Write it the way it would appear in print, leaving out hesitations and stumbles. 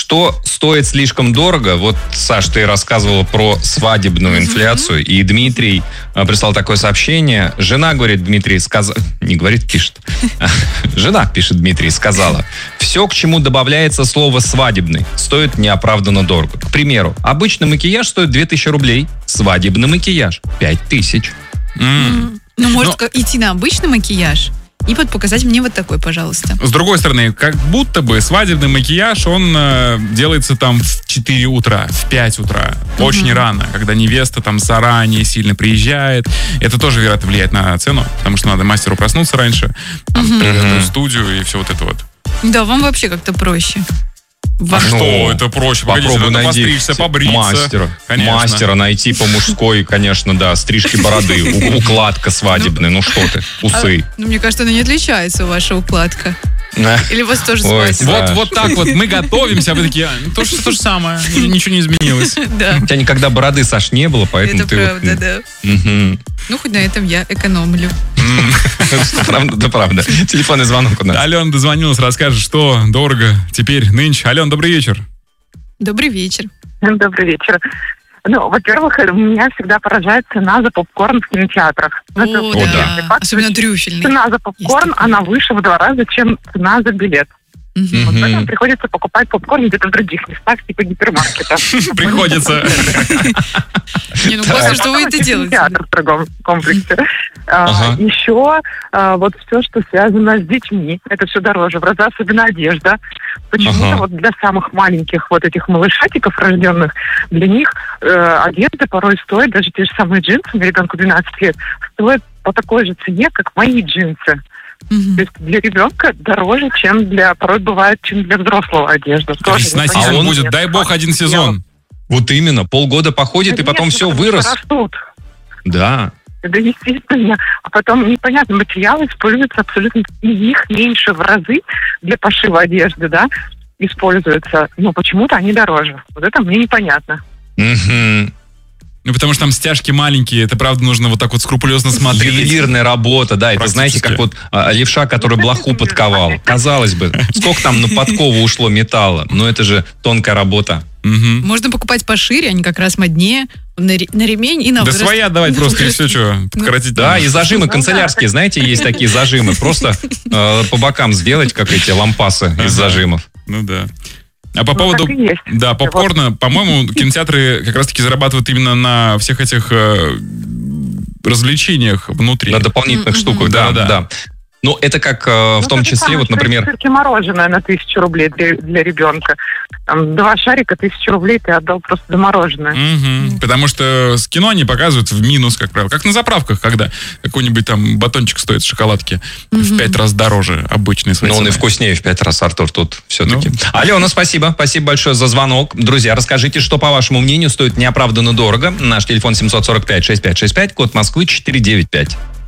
Что стоит слишком дорого? Вот, Саш, ты рассказывала про свадебную инфляцию, и Дмитрий прислал такое сообщение. Жена, говорит, Дмитрий, не говорит, пишет. Жена, пишет Дмитрий, сказала: все, к чему добавляется слово «свадебный», стоит неоправданно дорого. К примеру, обычный макияж стоит 2000 рублей, свадебный макияж 5000. Ну, может, идти на обычный макияж и показать мне вот такой, пожалуйста. С другой стороны, как будто бы свадебный макияж, он делается там в 4 утра, в 5 утра. Очень рано, когда невеста там заранее сильно приезжает. Это тоже, вероятно, влияет на цену, потому что надо мастеру проснуться раньше, приготовить студию и все вот это вот. Да, вам вообще как-то проще. Что это проще? Попробуй найти постричься, побриться. Мастера найти по-мужской, конечно, да. Стрижки бороды, укладка свадебная. Ну что ты, усы. Мне кажется, она не отличается, ваша укладка. Или у вас тоже свадьба? Вот так вот мы готовимся, а вы такие, то же самое, ничего не изменилось. У тебя никогда бороды, Саш, не было, поэтому ты... Это правда, да. Ну, хоть на этом я экономлю. Да, правда. Телефонный звонок у нас. Алена дозвонилась, расскажет, что дорого теперь нынче. Алена, добрый вечер. Добрый вечер. Добрый вечер. Ну, во-первых, меня всегда поражает цена за попкорн в кинотеатрах. Да. Особенно трюфельный. Цена за попкорн, она выше в 2 раза, чем цена за билет. Вот поэтому приходится покупать попкорн где-то в других местах, типа гипермаркета. Приходится. Не, ну классно, что вы это делаете. Театр в торговом комплексе. Еще вот все, что связано с детьми, это все дороже. В разы, особенно одежда. Почему-то вот для самых маленьких вот этих малышатиков рожденных, для них одежда порой стоит, даже те же самые джинсы, ребенку 12 лет, стоят по такой же цене, как мои джинсы. То есть для ребенка дороже, порой бывает, чем для взрослого одежда. Сносить он будет, дай бог, 1 сезон. Вот именно, полгода походит, и потом все вырос. Растут. Да. Да, естественно. А потом непонятно, материалы используются абсолютно, их меньше в разы для пошива одежды, да, используются. Но почему-то они дороже. Вот это мне непонятно. Ну, потому что там стяжки маленькие, это, правда, нужно вот так вот скрупулезно смотреть. Ювелирная работа, да, это, знаете, как вот левша, который блоху подковал. Казалось бы, сколько там на подкову ушло металла, но это же тонкая работа. Можно покупать пошире, они как раз моднее, на ремень и на возраст. Да своя давать просто, и все, что, подкоротить. Да, и зажимы канцелярские, знаете, есть такие зажимы, просто по бокам сделать, как эти лампасы из зажимов. Ну да. А по поводу попкорна, по-моему, кинотеатры как раз-таки зарабатывают именно на всех этих развлечениях внутри. На дополнительных штуках, да. Ну, это как в том числе, вот, например... Мороженое на 1000 рублей для ребенка. Там 2 шарика, 1000 рублей ты отдал просто за мороженое. Потому что с кино они показывают в минус, как правило. Как на заправках, когда какой-нибудь там батончик стоит шоколадки в 5 раз дороже обычной своей цены. Он и вкуснее в 5 раз, Артур, тут все-таки. Алена, спасибо. Спасибо большое за звонок. Друзья, расскажите, что, по вашему мнению, стоит неоправданно дорого. Наш телефон 745-6565, код Москвы 495.